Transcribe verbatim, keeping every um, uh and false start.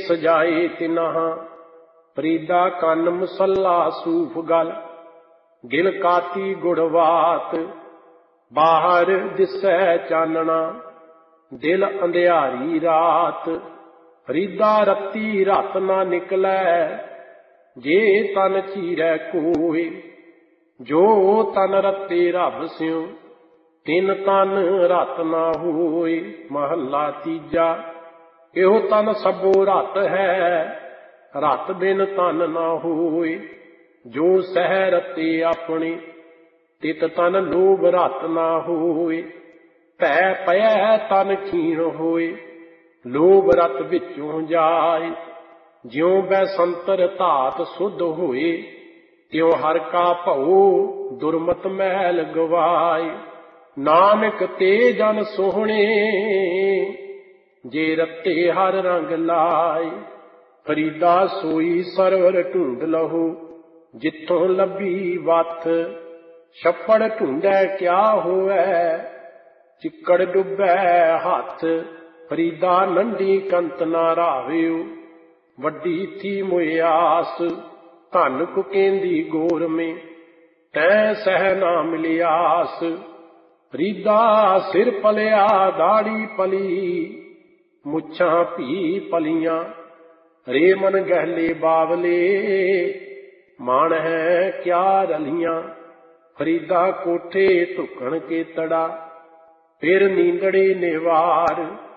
सजाए तिन्हा फरीदा कन मुसल्ला सूफ गल गिल काती गुड़वात बाहर दिसै चानना दिल अंधियारी रात फरीदा रत्ती रत ना निकलै जे तन चीरै कोय जो तन रत्ते रब स्यों तिन तन रत ना होय। महला तीजा एहो तन सबो रत है रत बिन तन ना होय। जो सह रते अपने तित तन लोभ रत ना होय। भै पै तन खीण होय लोभ रत विचों जाए। ज्यों बैसंतर धात शुद्ध होए त्यों हर का भऊ दुर्मत मैल गवाए। नानक ते जन सोहणे जे रत्ते हर रंग लाए। फरीदा सोई सरवर ढूंढ लहो जिथों लभी वथ छप्पड़ ढूंढै क्या होवै चिक्कड़ डुबै हथ। फरीदा नंढी कंत ना रावियो वड्डी थी मुयास धन कुकेंदी गोर में तै सह ना मिलियास। फरीदा सिर पलिया दाढ़ी पली मुछां भी पलियां रे मन गहले बावले मान है क्या रलियां। फरीदा कोठे धुकण के तड़ा फिर नींदड़े निवार